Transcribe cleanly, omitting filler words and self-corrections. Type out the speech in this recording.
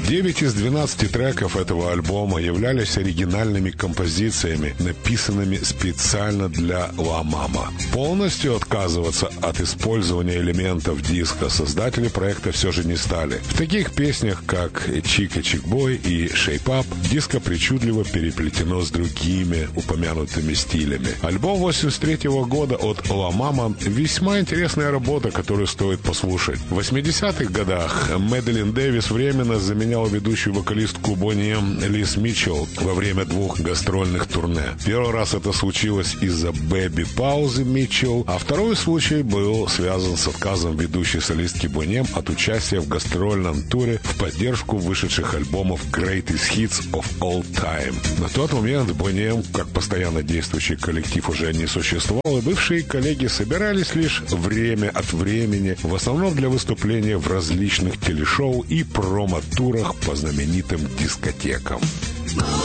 9 из 12 треков этого альбома являлись оригинальными композициями, написанными специально для La Mama. Полностью отказываться от использования элементов диска создатели проекта все же не стали. В таких песнях, как «Chica Chick Boy» и «Shape Up», диско причудливо переплетено с другими упомянутыми стилями. Альбом 83 года от La Mama – весьма интересная работа, которую стоит послушать. В 80-х годах Мэдалин Дэвис временно заменял ведущую вокалистку Boney M. Лиз Митчелл во время 2 гастрольных турне. Первый раз это случилось из-за бэби-паузы Митчелл, а второй случай был связан с отказом ведущей солистки Boney M от участия в гастрольном туре в поддержку вышедших альбомов Greatest Hits of All Time. На тот момент Boney M, как постоянно действующий коллектив, уже не существовал, и бывшие коллеги собирались лишь время от времени, в основном для выступления в различных телешоу и промо-турах по знаменитым дискотекам.